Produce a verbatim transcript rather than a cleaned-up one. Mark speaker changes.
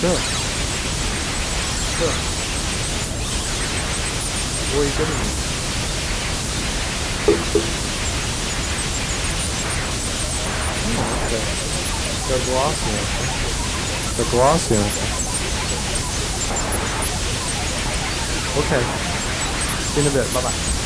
Speaker 1: Sure. Sure. What are you giving me? Oh, okay. They're glossy. Okay. They're glossy. Okay. Okay. See you in a bit. Bye bye.